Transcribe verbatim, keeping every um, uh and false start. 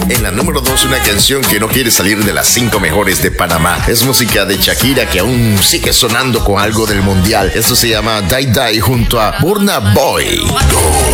En la número dos, una canción que no quiere salir de las cinco mejores de Panamá. Es música de Shakira que aún sigue sonando con algo del mundial. Esto se llama Die Die junto a Burna Boy.